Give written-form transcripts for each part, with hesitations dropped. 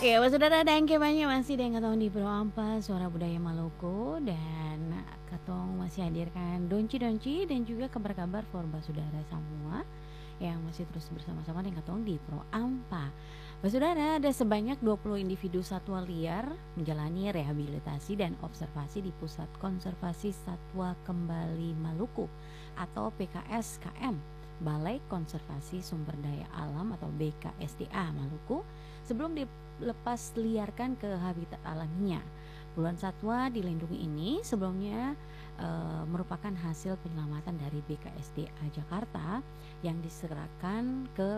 Ya, saudara dan kemanya masih dengan katong di Pro Ampas Suara Budaya Maluku dan katong masih hadirkan donci-donci dan juga kabar-kabar for saudara semua yang masih terus bersama-sama dengan katong di Pro Ampa. Saudara, ada sebanyak 20 individu satwa liar menjalani rehabilitasi dan observasi di Pusat Konservasi Satwa Kembali Maluku atau PKSKM, Balai Konservasi Sumber Daya Alam atau BKSDA Maluku, sebelum dilepas liarkan ke habitat alaminya. Puluhan satwa dilindungi ini sebelumnya merupakan hasil penyelamatan dari BKSDA Jakarta yang diserahkan ke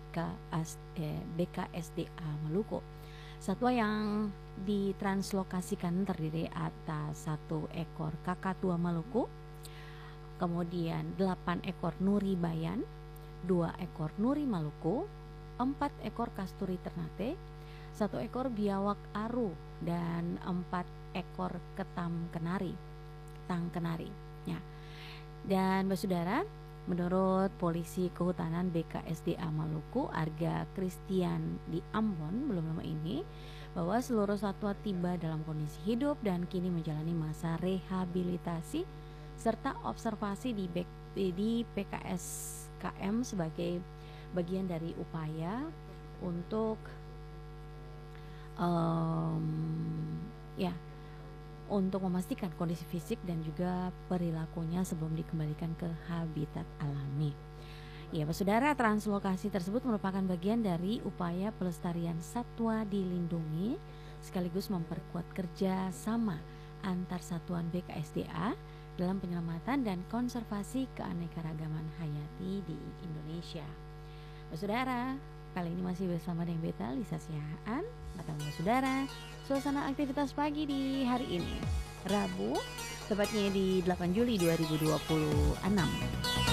BKSDA Maluku. Satwa yang ditranslokasikan terdiri atas 1 ekor kakatua Maluku, kemudian 8 ekor nuri bayan, 2 ekor nuri Maluku, 4 ekor kasturi ternate, 1 ekor biawak aru, dan 4 ekor ketam kenari, tang kenari. Ya. Dan saudara, menurut Polisi Kehutanan BKSDA Maluku, Arga Christian di Ambon belum lama ini, bahwa seluruh satwa tiba dalam kondisi hidup dan kini menjalani masa rehabilitasi serta observasi di PKSKM sebagai bagian dari upaya untuk untuk memastikan kondisi fisik dan juga perilakunya sebelum dikembalikan ke habitat alami. Ya, saudara, translokasi tersebut merupakan bagian dari upaya pelestarian satwa dilindungi sekaligus memperkuat kerja sama antar satuan BKSDA dalam penyelamatan dan konservasi keanekaragaman hayati di Indonesia. Saudara, kali ini masih bersama dengan Beta Lisa Sihaan. Bagaimana saudara suasana aktivitas pagi di hari ini, Rabu, tepatnya di 8 Juli 2026?